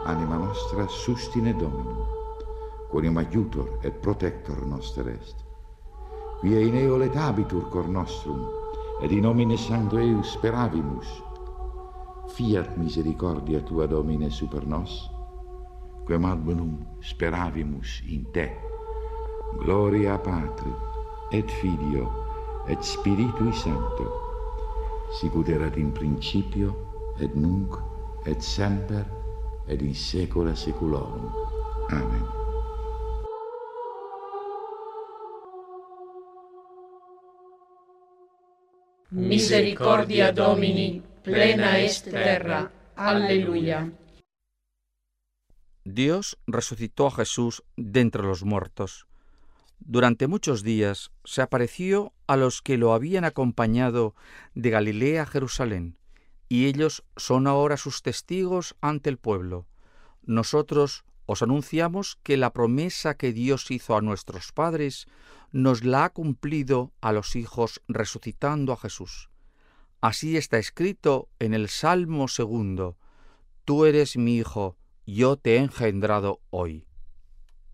Anima nostra sustine Dominum, quoniam aiutor et protector noster est. Quia in eo letabitur cor nostrum, et in nomine Sancto eius speravimus. Fiat misericordia tua, Domine, super nos, quem ad bonum speravimus in te. Gloria Patri, et Filio, et Spiritui Sancto, sicut erat in principio, et nunc, et semper, et in saecula saeculorum. Amen. Misericordia Domini, plena est terra. Aleluya. Dios resucitó a Jesús de entre los muertos. Durante muchos días se apareció a los que lo habían acompañado de Galilea a Jerusalén, y ellos son ahora sus testigos ante el pueblo. Nosotros os anunciamos que la promesa que Dios hizo a nuestros padres nos la ha cumplido a los hijos resucitando a Jesús. Así está escrito en el Salmo 2: Tú eres mi hijo, yo te he engendrado hoy.